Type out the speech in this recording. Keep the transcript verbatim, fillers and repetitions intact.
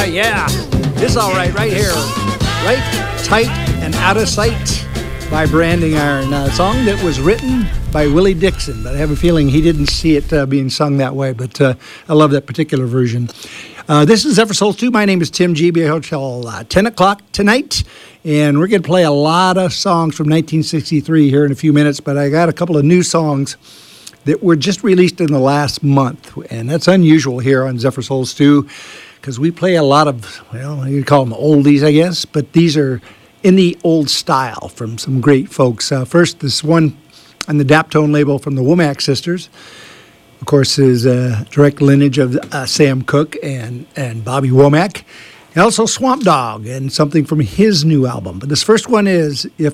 Yeah, it's all right right here. Right, Tight, and Out of Sight by Branding Iron. A song that was written by Willie Dixon, but I have a feeling he didn't see it uh, being sung that way, but uh, I love that particular version. Uh, this is Zephyr Souls two. My name is Tim G. Be here till uh, ten o'clock tonight, and we're going to play a lot of songs from nineteen sixty-three here in a few minutes, but I got a couple of new songs that were just released in the last month, and that's unusual here on Zephyr Souls two, because we play a lot of, well, you call them oldies, I guess, but these are in the old style from some great folks. Uh, first, this one on the Daptone label from the Womack Sisters, of course, is a direct lineage of uh, Sam Cooke and, and Bobby Womack, and also Swamp Dogg, and something from his new album. But this first one is If